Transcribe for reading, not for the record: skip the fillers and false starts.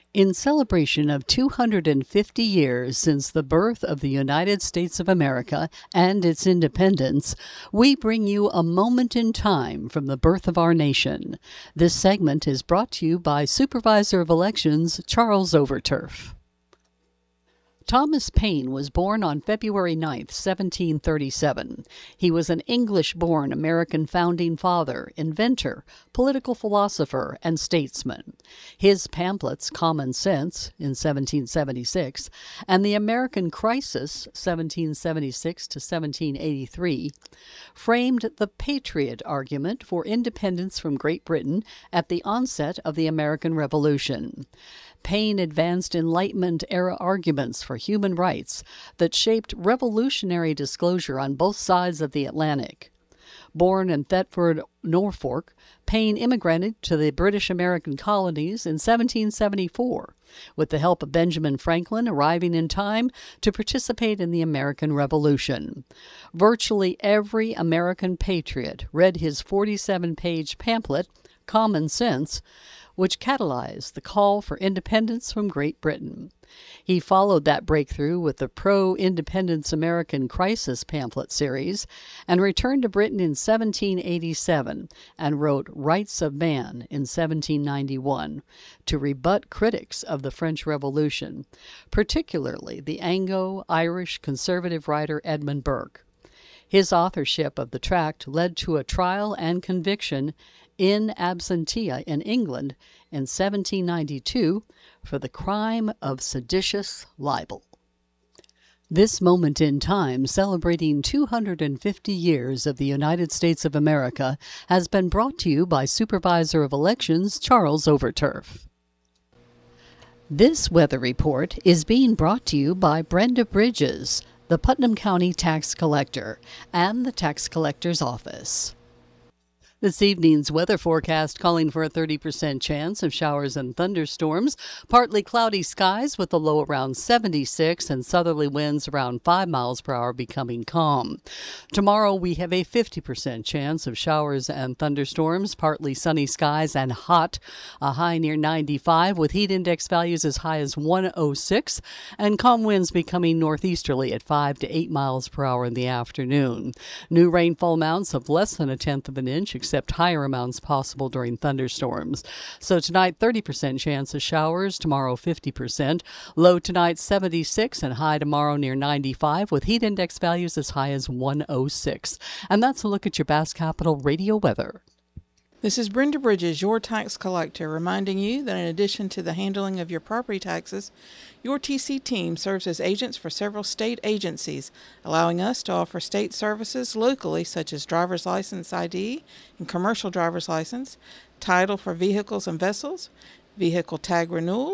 In celebration of 250 years since the birth of the United States of America and its independence, we bring you a moment in time from the birth of our nation. This segment is brought to you by Supervisor of Elections Charles Overturf. Thomas Paine was born on February 9, 1737. He was an English-born American founding father, inventor, political philosopher, and statesman. His pamphlets, Common Sense, in 1776, and The American Crisis, 1776 to 1783, framed the patriot argument for independence from Great Britain at the onset of the American Revolution. Paine advanced Enlightenment-era arguments for human rights that shaped revolutionary disclosure on both sides of the Atlantic. Born in Thetford, Norfolk, Paine immigrated to the British American colonies in 1774, with the help of Benjamin Franklin arriving in time to participate in the American Revolution. Virtually every American patriot read his 47-page pamphlet, Common Sense, which catalyzed the call for independence from Great Britain. He followed that breakthrough with the Pro-Independence American Crisis pamphlet series and returned to Britain in 1787 and wrote Rights of Man in 1791 to rebut critics of the French Revolution, particularly the Anglo-Irish conservative writer Edmund Burke. His authorship of the tract led to a trial and conviction in absentia in England in 1792 for the crime of seditious libel. This moment in time, celebrating 250 years of the United States of America, has been brought to you by Supervisor of Elections Charles Overturf. This weather report is being brought to you by Brenda Bridges, the Putnam County Tax Collector, and the Tax Collector's Office. This evening's weather forecast calling for a 30% chance of showers and thunderstorms, partly cloudy skies with a low around 76 and southerly winds around 5 miles per hour becoming calm. Tomorrow we have a 50% chance of showers and thunderstorms, partly sunny skies and hot, a high near 95 with heat index values as high as 106 and calm winds becoming northeasterly at 5 to 8 miles per hour in the afternoon. New rainfall amounts of less than 1/10 of an inch, except higher amounts possible during thunderstorms. So tonight, 30% chance of showers, tomorrow 50%. Low tonight 76 and high tomorrow near 95 with heat index values as high as 106. And that's a look at your Bass Capital radio weather. This is Brenda Bridges, your tax collector, reminding you that in addition to the handling of your property taxes, your TC team serves as agents for several state agencies, allowing us to offer state services locally such as driver's license ID and commercial driver's license, title for vehicles and vessels, vehicle tag renewal,